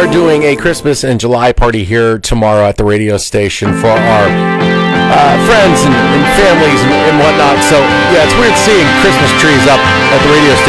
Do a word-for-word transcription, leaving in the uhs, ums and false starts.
are doing a Christmas and July party here tomorrow at the radio station for our uh, friends and, and families and, and whatnot. So, yeah, it's weird seeing Christmas trees up at the radio station